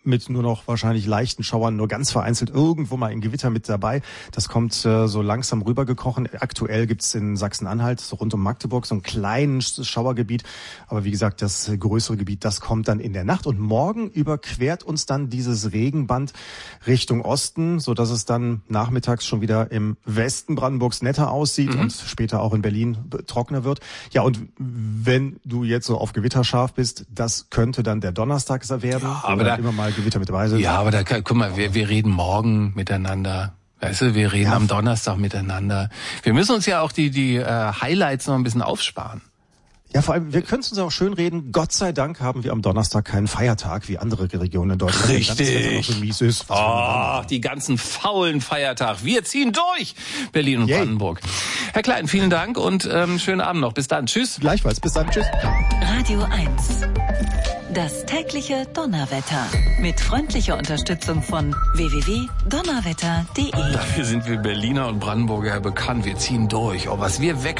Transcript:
mit nur noch wahrscheinlich leichten Schauern, nur ganz vereinzelt irgendwo mal ein Gewitter mit dabei. Das kommt so langsam rübergekrochen. Aktuell gibt's in Sachsen-Anhalt, so rund um Magdeburg, so ein kleines Schauergebiet. Aber wie gesagt, das größere Gebiet, das kommt dann in der Nacht. Und morgen überquert uns dann dieses Regenband Richtung Osten, so dass es dann nachmittags schon wieder im Westen Brandenburgs netter aussieht und später auch in Berlin trockener wird. Ja, und wenn du jetzt so auf Gewitter scharf bist, das könnte dann der Donnerstag werden, ja, aber da immer mal Gewitter mit dabei sind. Ja, aber da, guck mal, wir reden morgen miteinander. Weißt du, wir reden am Donnerstag miteinander. Wir müssen uns ja auch die Highlights noch ein bisschen aufsparen. Ja, vor allem, wir können es uns auch schön reden. Gott sei Dank haben wir am Donnerstag keinen Feiertag wie andere Regionen in Deutschland. Richtig. So mies ist. Die ganzen faulen Feiertag. Wir ziehen durch. Berlin und Brandenburg. Herr Klein, vielen Dank und schönen Abend noch. Bis dann. Tschüss. Gleichfalls. Bis dann. Tschüss. Radio 1. Das tägliche Donnerwetter. Mit freundlicher Unterstützung von www.donnerwetter.de. Dafür sind wir Berliner und Brandenburger bekannt. Wir ziehen durch. Oh, was wir weg